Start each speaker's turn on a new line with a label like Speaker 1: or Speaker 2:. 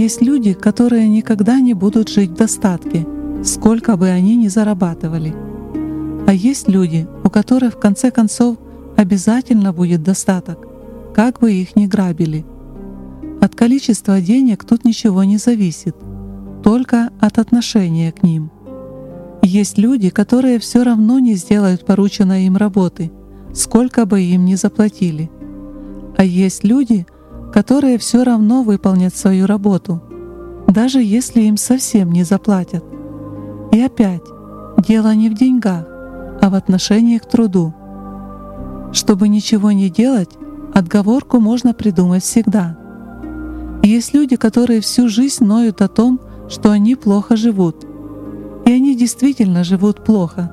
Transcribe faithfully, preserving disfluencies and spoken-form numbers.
Speaker 1: Есть люди, которые никогда не будут жить в достатке, сколько бы они ни зарабатывали. А есть люди, у которых в конце концов обязательно будет достаток, как бы их ни грабили. От количества денег тут ничего не зависит, только от отношения к ним. Есть люди, которые все равно не сделают порученной им работы, сколько бы им ни заплатили. А есть люди, которые все равно выполнят свою работу, даже если им совсем не заплатят. И опять, дело не в деньгах, а в отношении к труду. Чтобы ничего не делать, отговорку можно придумать всегда. Есть люди, которые всю жизнь ноют о том, что они плохо живут. И они действительно живут плохо.